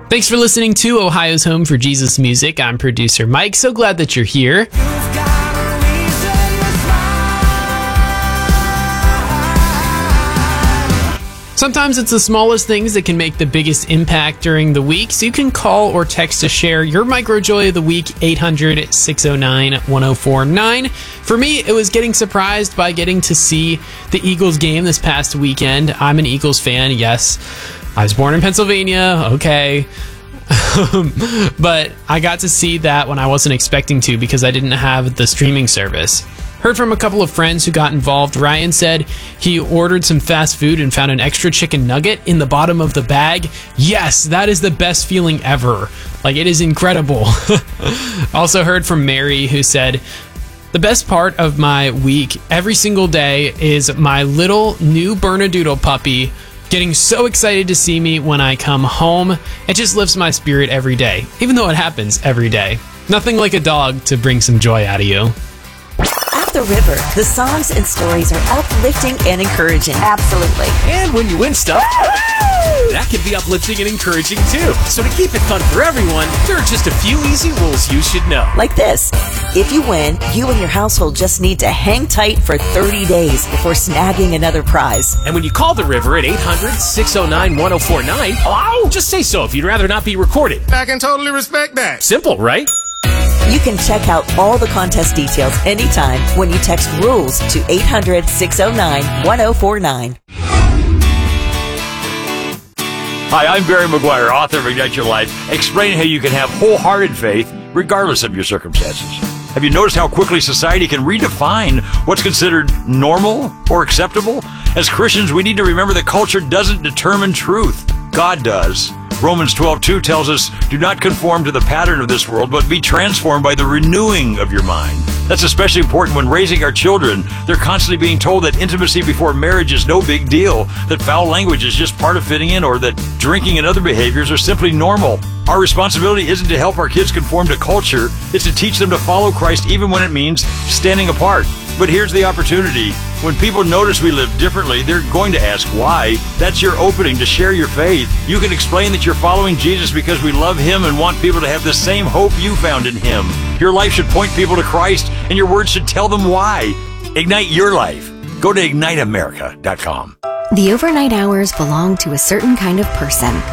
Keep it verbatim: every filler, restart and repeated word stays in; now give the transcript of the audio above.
Thanks for listening to Ohio's Home for Jesus Music. I'm producer Mike. So glad that you're here. Sometimes it's the smallest things that can make the biggest impact during the week, so you can call or text to share your micro joy of the week, eight hundred, six oh nine, one oh four nine. For me, it was getting surprised by getting to see the Eagles game this past weekend. I'm an Eagles fan, yes. I was born in Pennsylvania, okay. But I got to see that when I wasn't expecting to because I didn't have the streaming service. Heard from a couple of friends who got involved. Ryan said he ordered some fast food and found an extra chicken nugget in the bottom of the bag. Yes, that is the best feeling ever. Like, it is incredible. Also heard from Mary, who said, the best part of my week every single day is my little new Bernedoodle puppy getting so excited to see me when I come home. It just lifts my spirit every day, even though it happens every day. Nothing like a dog to bring some joy out of you. At the River, the songs and stories are uplifting and encouraging. Absolutely. And when you win stuff, that can be uplifting and encouraging too. So to keep it fun for everyone, there are just a few easy rules you should know. Like this. If you win, you and your household just need to hang tight for thirty days before snagging another prize. And when you call the River at eight hundred, six oh nine, one oh four nine, hello? Just say so if you'd rather not be recorded. I can totally respect that. Simple, right? You can check out all the contest details anytime when you text RULES to eight hundred, six oh nine, one oh four nine. Hi, I'm Barry McGuire, author of Ignite Your Life, explaining how you can have wholehearted faith regardless of your circumstances. Have you noticed how quickly society can redefine what's considered normal or acceptable? As Christians, we need to remember that culture doesn't determine truth. God does. Romans twelve two tells us, do not conform to the pattern of this world, but be transformed by the renewing of your mind. That's especially important when raising our children. They're constantly being told that intimacy before marriage is no big deal, that foul language is just part of fitting in, or that drinking and other behaviors are simply normal. Our responsibility isn't to help our kids conform to culture, it's to teach them to follow Christ even when it means standing apart. But here's the opportunity. When people notice we live differently, they're going to ask why. That's your opening to share your faith. You can explain that you're following Jesus because we love Him and want people to have the same hope you found in Him. Your life should point people to Christ, and your words should tell them why. Ignite your life. Go to ignite america dot com. The overnight hours belong to a certain kind of person.